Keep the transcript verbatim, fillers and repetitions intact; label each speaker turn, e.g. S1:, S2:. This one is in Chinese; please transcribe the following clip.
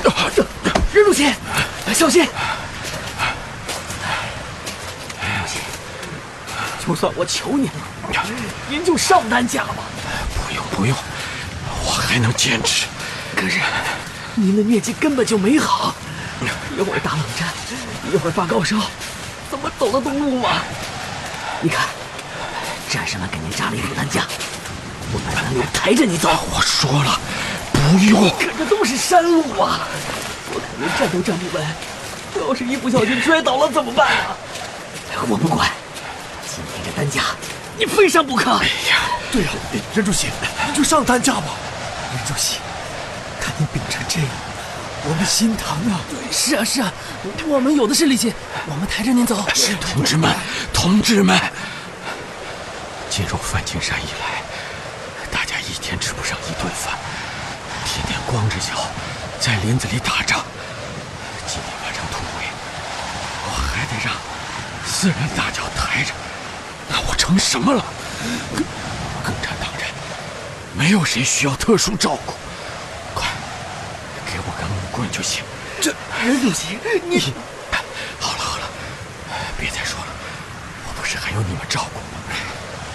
S1: 任主席，小心！任主席，就算我求您了，您就上担架吧。
S2: 不用不用，我还能坚持。
S1: 可是，您的疟疾根本就没好，一会儿打冷战，一会儿发高烧，怎么走得动路吗？你看，战士们给您扎了一副担架，我们三路抬着你走。
S2: 我说了，不用。
S1: 可这都是山路啊，我看您站都站不稳，要是一不小心摔倒了怎么办啊？我不管，今天这担架你非上不可。
S2: 哎呀，
S3: 对呀、啊，任主席，你就上担架吧。任主席，看你病成这样，我们心疼啊。
S1: 是啊是啊，我们有的是力气，我们抬着您走。
S2: 是同志们，同志们，进入梵净山以来，大家一天吃不上一顿饭，天天光着脚在林子里打仗。今天晚上突围，我还得让四人大脚抬着，那我成什么了？共产党人没有谁需要特殊照顾，快给我根木棍就行。
S1: 这任主席，你
S2: 好了好了，别再说了，我不是还有你们照顾吗？